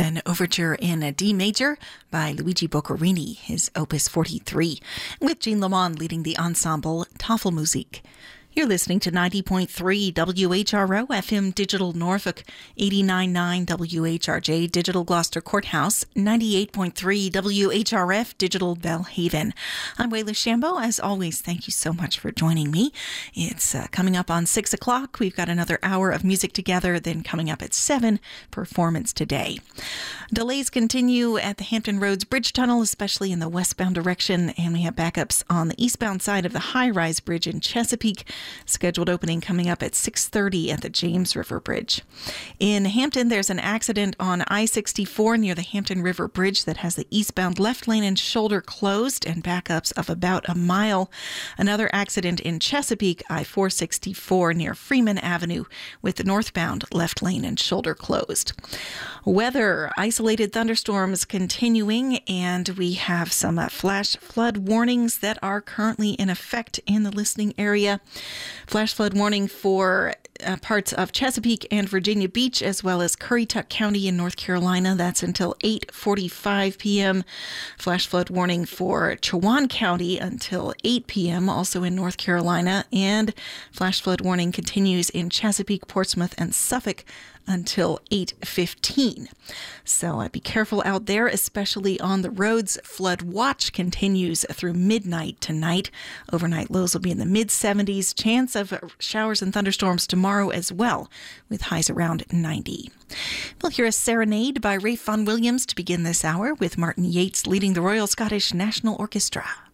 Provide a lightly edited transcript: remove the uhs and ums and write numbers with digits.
Beethoven Overture in D major by Luigi Boccherini, his Opus 43, with Jean Lamond leading the ensemble Tafelmusik. You're listening to 90.3 WHRO FM Digital Norfolk, 89.9 WHRJ Digital Gloucester Courthouse, 98.3 WHRF Digital Belhaven. I'm Wayla Shambo. As always, thank you so much for joining me. It's coming up on 6 o'clock. We've got another hour of music together. Then coming up at 7, Performance Today. Delays continue at the Hampton Roads Bridge Tunnel, especially in the westbound direction, and we have backups on the eastbound side of the high-rise bridge in Chesapeake. Scheduled opening coming up at 6:30 at the James River Bridge. In Hampton, there's an accident on I-64 near the Hampton River Bridge that has the eastbound left lane and shoulder closed and backups of about a mile. Another accident in Chesapeake, I-464 near Freeman Avenue with the northbound left lane and shoulder closed. Weather, isolated thunderstorms continuing, and we have some flash flood warnings that are currently in effect in the listening area. Flash flood warning for parts of Chesapeake and Virginia Beach, as well as Currituck County in North Carolina. That's until 8:45 p.m. Flash flood warning for Chowan County until 8 p.m., also in North Carolina. And flash flood warning continues in Chesapeake, Portsmouth, and Suffolk until 8:15. So be careful out there, especially on the roads. Flood watch continues through midnight tonight. Overnight lows will be in the mid-70s. Chance of showers and thunderstorms tomorrow as well, with highs around 90. We'll hear a serenade by Ralph Vaughan Williams to begin this hour, with Martin Yates leading the Royal Scottish National Orchestra.